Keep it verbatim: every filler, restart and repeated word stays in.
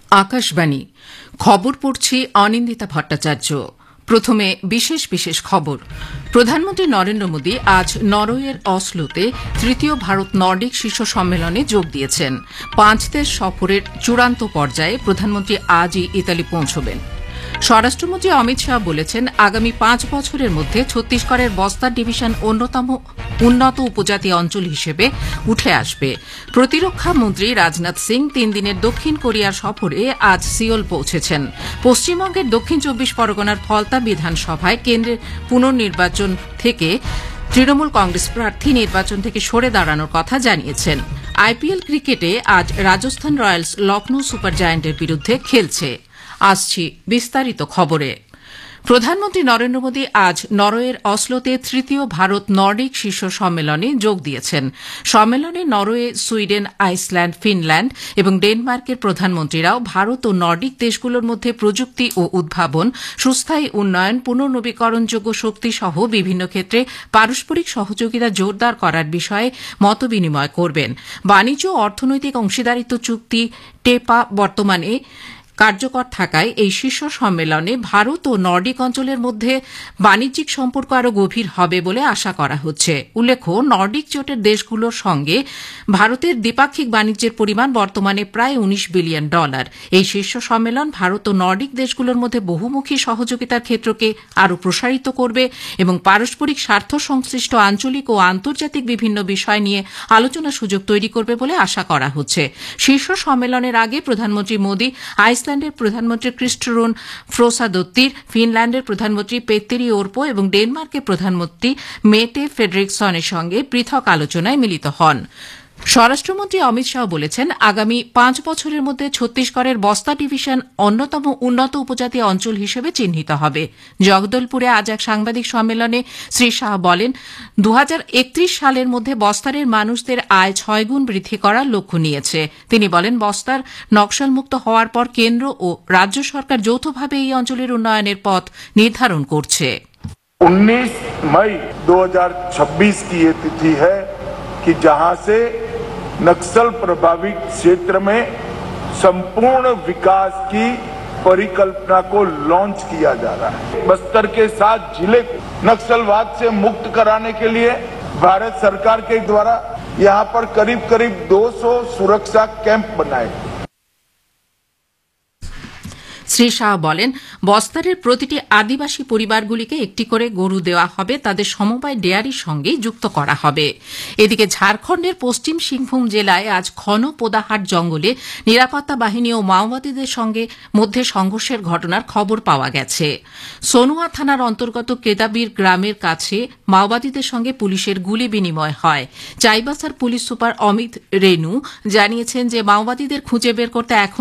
আকাশবাণী খবর পড়ছি অনিন্দিতা ভট্টাচার্য। প্রথমে বিশেষ বিশেষ খবর। প্রধানমন্ত্রী নরেন্দ্র মোদী আজ নরওয়ের অসলোতে তৃতীয় ভারত নর্ডিক শীর্ষ সম্মেলনে যোগ দিয়েছেন। পাঁচ দেশ সফরের চূড়ান্ত পর্যায়ে প্রধানমন্ত্রী আজই ইতালি পৌঁছবেন। স্বরাষ্ট্রমন্ত্রী অমিত শাহ বলেছেন, আগামী পাঁচ বছরের মধ্যে ছত্তিশগড়ের বস্তার ডিভিশন অন্যতম উন্নত উপজাতি অঞ্চল হিসেবে উঠে আসবে। প্রতিরক্ষা মন্ত্রী রাজনাথ সিং তিন দিনের দক্ষিণ কোরিয়ার সফরে আজ সিওল পৌঁছেছেন। পশ্চিমবঙ্গের দক্ষিণ চব্বিশ পরগনার ফলতা বিধানসভায় কেন্দ্রের পুনর্নির্বাচন থেকে তৃণমূল কংগ্রেস প্রার্থী নির্বাচন থেকে সরে দাঁড়ানোর কথা জানিয়েছেন। আইপিএল ক্রিকেটে আজ রাজস্থান রয়্যালস লখনৌ সুপার জায়ান্টের বিরুদ্ধে খেলছে। আসছি বিস্তারিত খবরে। প্রধানমন্ত্রী নরেন্দ্র মোদী আজ নরওয়ের অসলোতে তৃতীয় ভারত নর্ডিক শীর্ষ সম্মেলনে যোগ দিয়েছেন। সম্মেলনে নরওয়ে, সুইডেন, আইসল্যান্ড, ফিনল্যান্ড এবং ডেনমার্কের প্রধানমন্ত্রীরাও ভারত ও নর্ডিক দেশগুলোর মধ্যে প্রযুক্তি ও উদ্ভাবন, সুস্থায়ী উন্নয়ন, পুনর্নবীকরণযোগ্য শক্তি সহ বিভিন্ন ক্ষেত্রে পারস্পরিক সহযোগিতা জোরদার করার বিষয়ে মতবিনিময় করবেন। বাণিজ্য ও অর্থনৈতিক অংশীদারিত্ব চুক্তি টেপা বর্তমানে কার্যকর থাকায় এই শীর্ষ সম্মেলনে ভারত ও নর্ডিক অঞ্চলের মধ্যে বাণিজ্যিক সম্পর্ক আরও গভীর হবে বলে আশা করা হচ্ছে। উল্লেখ্য, নর্ডিক জোটের দেশগুলোর সঙ্গে ভারতের দ্বিপাক্ষিক বাণিজ্যের পরিমাণ বর্তমানে প্রায় উনিশ বিলিয়ন ডলার। এই শীর্ষ সম্মেলন ভারত ও নর্ডিক দেশগুলোর মধ্যে বহুমুখী সহযোগিতার ক্ষেত্রকে আরও প্রসারিত করবে এবং পারস্পরিক স্বার্থ সংশ্লিষ্ট আঞ্চলিক ও আন্তর্জাতিক বিভিন্ন বিষয় নিয়ে আলোচনার সুযোগ তৈরি করবে বলে আশা করা হচ্ছে। শীর্ষ সম্মেলনের আগে প্রধানমন্ত্রী মোদী আইসল্যান্ডের প্রধানমন্ত্রী ক্রিস্টোফার ফ্রোসাদোত্তির, ফিনল্যান্ডের প্রধানমন্ত্রী পেত্তেরি ওরপো এবং ডেনমার্কের প্রধানমন্ত্রী মেটে ফ্রেডরিকসনের সঙ্গে পৃথক আলোচনায় মিলিত হন। স্বরাষ্ট্রমন্ত্রী অমিত শাহ বলেছেন, আগামী পাঁচ বছরের মধ্যে ছত্তিশগড়ের বস্তা ডিভিশন অন্যতম উন্নত উপজাতি অঞ্চল হিসেবে চিহ্নিত হবে। জগদলপুরে আজ এক সাংবাদিক সম্মেলনে শ্রী শাহ বলেন, দু হাজার একত্রিশ সালের মধ্যে বস্তারের মানুষদের আয় ছয় গুণ বৃদ্ধি করার লক্ষ্য নিয়েছে। তিনি বলেন, বস্তার নকশালমুক্ত হওয়ার পর কেন্দ্র ও রাজ্য সরকার যৌথভাবে এই অঞ্চলের উন্নয়নের পথ নির্ধারণ করছে। उन्नीस मई दो हज़ार छब्बीस की ये तिथि है कि जहां से नक्सल प्रभावित क्षेत्र में संपूर्ण विकास की परिकल्पना को लॉन्च किया जा रहा है। बस्तर के साथ जिले को नक्सलवाद से मुक्त कराने के लिए भारत सरकार के द्वारा यहां पर करीब करीब दो सौ सुरक्षा कैंप बनाए। শ্রী শাহ বলেন, বস্তারের প্রতিটি আদিবাসী পরিবারগুলিকে একটি করে গরু দেওয়া হবে, তাদের সমবায় ডেয়ারির সঙ্গে যুক্ত করা হবে। এদিকে ঝাড়খণ্ডের পশ্চিম সিংভূম জেলায় আজ ঘন পোদাহাট জঙ্গলে নিরাপত্তা বাহিনী ও মাওবাদীদের সঙ্গে মধ্যে সংঘর্ষের ঘটনার খবর পাওয়া গেছে। সোনুয়া থানার অন্তর্গত কেদাবির গ্রামের কাছে মাওবাদীদের সঙ্গে পুলিশের গুলি বিনিময় হয়। চাইবাসার পুলিশ সুপার অমিত রেনু জানিয়েছেন যে মাওবাদীদের খুঁজে বের করতে এখন